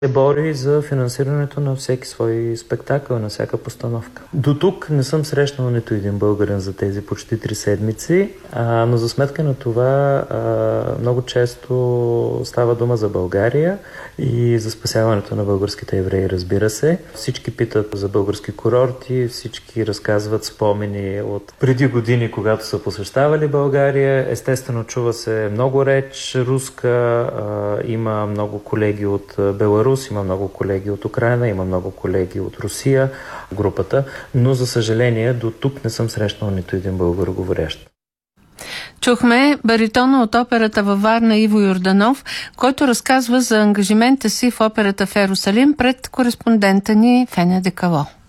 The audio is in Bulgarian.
се бори за финансирането на всеки свой спектакъл, на всяка постановка. До тук не съм срещнал нито един българин за тези почти 3 седмици, но за сметка на това много често става дума за България и за спасяването на българските евреи, разбира се. Всички питат за български курорти, всички разказват спомени от преди години, когато са посещавали България. Естествено, чува се много реч руска, има много колеги от Беларус, има много колеги от Украина, има много колеги от Русия, групата, но за съжаление до тук не съм срещнал нито един българоговорящ. Чухме баритона от операта във Варна Иво Йорданов, който разказва за ангажимента си в операта в Йерусалим пред кореспондента ни Феня Декало.